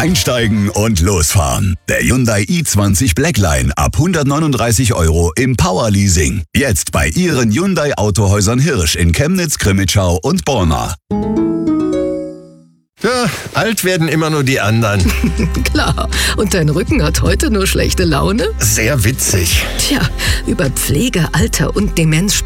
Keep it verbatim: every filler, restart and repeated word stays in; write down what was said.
Einsteigen und losfahren. Der Hyundai i zwanzig Blackline ab hundertneununddreißig Euro im Powerleasing. Jetzt bei Ihren Hyundai Autohäusern Hirsch in Chemnitz, Crimmitschau und Borna. Ja, alt werden immer nur die anderen. Klar. Und dein Rücken hat heute nur schlechte Laune? Sehr witzig. Tja, über Pflege, Alter und Demenz